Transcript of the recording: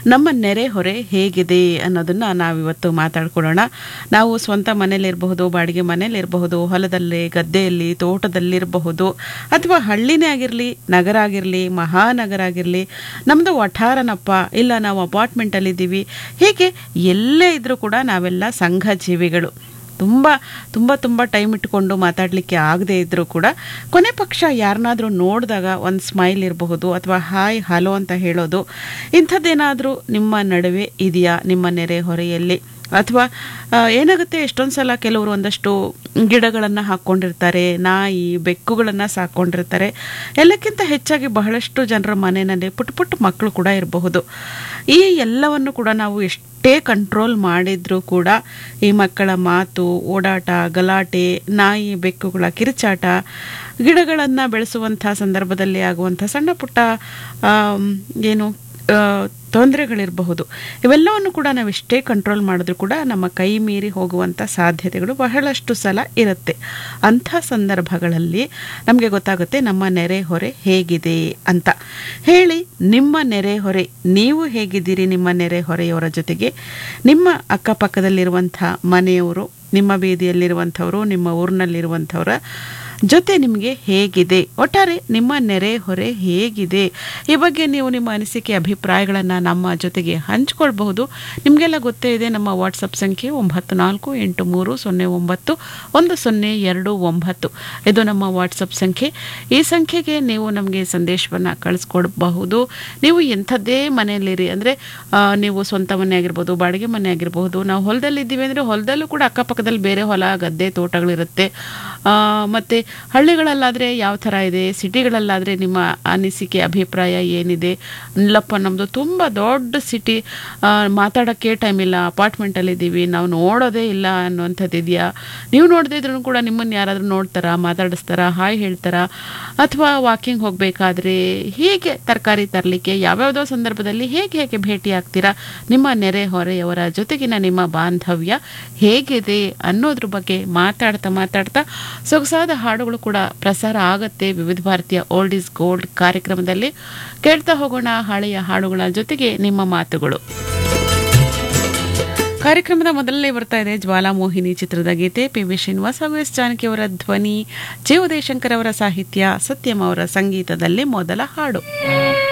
ನಮ್ಮ ನೆರೆಹೊರೆ ಹೇಗಿದೆ ಅನ್ನೋದನ್ನ ನಾವಿವತ್ತು ಮಾತಾಡ್ಕೊಳ್ಳೋಣ. ನಾವು ಸ್ವಂತ ಮನೇಲಿರಬಹುದು, ಬಾಡಿಗೆ ಮನೇಲಿರಬಹುದು, ಹೊಲದಲ್ಲಿ, ಗದ್ದೆಯಲ್ಲಿ, ತೋಟದಲ್ಲಿರಬಹುದು, ಅಥವಾ ಹಳ್ಳಿನೇ ಆಗಿರಲಿ, ನಗರ ಆಗಿರಲಿ, ಮಹಾನಗರ ಆಗಿರಲಿ, ನಮ್ಮದು ವಠಾರನಪ್ಪ, ಇಲ್ಲ ನಾವು ಅಪಾರ್ಟ್ಮೆಂಟಲ್ಲಿದ್ದೀವಿ, ಹೀಗೆ ಎಲ್ಲೇ ಇದ್ರೂ ಕೂಡ ನಾವೆಲ್ಲ ಸಂಘ ಜೀವಿಗಳು. ತುಂಬ ತುಂಬ ತುಂಬ ಟೈಮ್ ಇಟ್ಕೊಂಡು ಮಾತಾಡಲಿಕ್ಕೆ ಆಗದೆ ಇದ್ದರೂ ಕೂಡ ಕೊನೆ ಪಕ್ಷ ಯಾರನ್ನಾದರೂ ನೋಡಿದಾಗ ಒಂದು ಸ್ಮೈಲ್ ಇರಬಹುದು, ಅಥವಾ ಹಾಯ್ ಹಲೋ ಅಂತ ಹೇಳೋದು, ಇಂಥದ್ದೇನಾದರೂ ನಿಮ್ಮ ನಡುವೆ ಇದೆಯಾ ನಿಮ್ಮ ನೆರೆಹೊರೆಯಲ್ಲಿ? ಅಥವಾ ಏನಾಗುತ್ತೆ, ಎಷ್ಟೊಂದು ಸಲ ಕೆಲವರು ಒಂದಷ್ಟು ಗಿಡಗಳನ್ನು ಹಾಕ್ಕೊಂಡಿರ್ತಾರೆ, ನಾಯಿ ಬೆಕ್ಕುಗಳನ್ನು ಸಾಕ್ಕೊಂಡಿರ್ತಾರೆ. ಎಲ್ಲಕ್ಕಿಂತ ಹೆಚ್ಚಾಗಿ ಬಹಳಷ್ಟು ಜನರ ಮನೆಯಲ್ಲಿ ಪುಟ್ಟ ಪುಟ್ಟ ಮಕ್ಕಳು ಕೂಡ ಇರಬಹುದು. ಈ ಎಲ್ಲವನ್ನು ಕೂಡ ನಾವು ಎಷ್ಟೇ ಕಂಟ್ರೋಲ್ ಮಾಡಿದ್ರೂ ಕೂಡ ಈ ಮಕ್ಕಳ ಮಾತು, ಓಡಾಟ, ಗಲಾಟೆ, ನಾಯಿ ಬೆಕ್ಕುಗಳ ಕಿರುಚಾಟ, ಗಿಡಗಳನ್ನು ಬೆಳೆಸುವಂಥ ಸಂದರ್ಭದಲ್ಲಿ ಆಗುವಂಥ ಸಣ್ಣ ಪುಟ್ಟ ಏನು ತೊಂದರೆಗಳಿರಬಹುದು. ಇವೆಲ್ಲವನ್ನು ಕೂಡ ನಾವು ಎಷ್ಟೇ ಕಂಟ್ರೋಲ್ ಮಾಡಿದ್ರೂ ಕೂಡ ನಮ್ಮ ಕೈ ಮೀರಿ ಹೋಗುವಂಥ ಸಾಧ್ಯತೆಗಳು ಬಹಳಷ್ಟು ಸಲ ಇರುತ್ತೆ. ಅಂಥ ಸಂದರ್ಭಗಳಲ್ಲಿ ನಮಗೆ ಗೊತ್ತಾಗುತ್ತೆ ನಮ್ಮ ನೆರೆಹೊರೆ ಹೇಗಿದೆ ಅಂತ ಹೇಳಿ. ನಿಮ್ಮ ನೆರೆಹೊರೆ, ನೀವು ಹೇಗಿದ್ದೀರಿ ನಿಮ್ಮ ನೆರೆಹೊರೆಯವರ ಜೊತೆಗೆ? ನಿಮ್ಮ ಅಕ್ಕಪಕ್ಕದಲ್ಲಿರುವಂಥ ಮನೆಯವರು, ನಿಮ್ಮ ಬೀದಿಯಲ್ಲಿರುವಂಥವರು, ನಿಮ್ಮ ಊರಿನಲ್ಲಿರುವಂಥವರ ಜೊತೆ ನಿಮಗೆ ಹೇಗಿದೆ? ಒಟ್ಟಾರೆ ನಿಮ್ಮ ನೆರೆಹೊರೆ ಹೇಗಿದೆ? ಈ ಬಗ್ಗೆ ನೀವು ನಿಮ್ಮ ಅನಿಸಿಕೆ ಅಭಿಪ್ರಾಯಗಳನ್ನು ನಮ್ಮ ಜೊತೆಗೆ ಹಂಚ್ಕೊಳ್ಬಹುದು. ನಿಮಗೆಲ್ಲ ಗೊತ್ತೇ ಇದೆ, ನಮ್ಮ ವಾಟ್ಸಪ್ ಸಂಖ್ಯೆ 9483091029. ಇದು ನಮ್ಮ ವಾಟ್ಸಪ್ ಸಂಖ್ಯೆ. ಈ ಸಂಖ್ಯೆಗೆ ನೀವು ನಮಗೆ ಸಂದೇಶವನ್ನು ಕಳಿಸ್ಕೊಡ್ಬಹುದು. ನೀವು ಎಂಥದ್ದೇ ಮನೆಯಲ್ಲಿರಿ, ಅಂದರೆ ನೀವು ಸ್ವಂತ ಮನೆ ಆಗಿರ್ಬೋದು, ಬಾಡಿಗೆ ಮನೆ ಆಗಿರ್ಬೋದು, ನಾವು ಹೊಲದಲ್ಲಿದ್ದೀವಿ ಅಂದರೆ ಹೊಲದಲ್ಲೂ ಕೂಡ ಅಕ್ಕಪಕ್ಕದಲ್ಲಿ ಬೇರೆ ಹೊಲ, ಗದ್ದೆ, ತೋಟಗಳಿರುತ್ತೆ. ಮತ್ತು ಹಳ್ಳಿಗಳಲ್ಲಾದರೆ ಯಾವ ಥರ ಇದೆ, ಸಿಟಿಗಳಲ್ಲಾದರೆ ನಿಮ್ಮ ಅನಿಸಿಕೆ ಅಭಿಪ್ರಾಯ ಏನಿದೆ? ಇಲ್ಲಪ್ಪ ನಮ್ಮದು ತುಂಬ ದೊಡ್ಡ ಸಿಟಿ, ಮಾತಾಡೋಕ್ಕೆ ಟೈಮ್ ಇಲ್ಲ, ಅಪಾರ್ಟ್ಮೆಂಟಲ್ಲಿದ್ದೀವಿ, ನಾವು ನೋಡೋದೇ ಇಲ್ಲ ಅನ್ನುವಂಥದ್ದು ಇದೆಯಾ? ನೀವು ನೋಡದೇ ಇದ್ರೂ ಕೂಡ ನಿಮ್ಮನ್ನು ಯಾರಾದರೂ ನೋಡ್ತಾರಾ, ಮಾತಾಡಿಸ್ತಾರಾ, ಹಾಯ್ ಹೇಳ್ತಾರಾ? ಅಥವಾ ವಾಕಿಂಗ್ ಹೋಗಬೇಕಾದ್ರೆ, ಹೀಗೆ ತರಕಾರಿ ತರಲಿಕ್ಕೆ ಯಾವ್ಯಾವುದೋ ಸಂದರ್ಭದಲ್ಲಿ ಹೇಗೆ ಹೇಗೆ ಭೇಟಿ ಆಗ್ತೀರಾ? ನಿಮ್ಮ ನೆರೆಹೊರೆಯವರ ಜೊತೆಗಿನ ನಿಮ್ಮ ಬಾಂಧವ್ಯ ಹೇಗಿದೆ ಅನ್ನೋದ್ರ ಬಗ್ಗೆ ಮಾತಾಡ್ತಾ ಸೊಗಸಾದ ಹಾಡುಗಳು ಕೂಡ ಪ್ರಸಾರ ಆಗತ್ತೆ ವಿವಿಧ ಭಾರತೀಯ ಓಲ್ಡ್ ಈಸ್ ಗೋಲ್ಡ್ ಕಾರ್ಯಕ್ರಮದಲ್ಲಿ. ಕೇಳ್ತಾ ಹೋಗೋಣ ಹಳೆಯ ಹಾಡುಗಳ ಜೊತೆಗೆ ನಿಮ್ಮ ಮಾತುಗಳು. ಕಾರ್ಯಕ್ರಮದ ಮೊದಲನೇ ಬರ್ತಾ ಇದೆ ಜ್ವಾಲಾಮೋಹಿನಿ ಚಿತ್ರದ ಗೀತೆ. ಪಿ.ವಿ. ಶ್ರೀನಿವಾಸ್ ಹಾಗೂ ಎಸ್ ಜಾನಕಿ ಅವರ ಧ್ವನಿ, ಜೆ. ಉದಯಶಂಕರ್ ಅವರ ಸಾಹಿತ್ಯ, ಸತ್ಯಂ ಅವರ ಸಂಗೀತದಲ್ಲಿ ಮೊದಲ ಹಾಡು.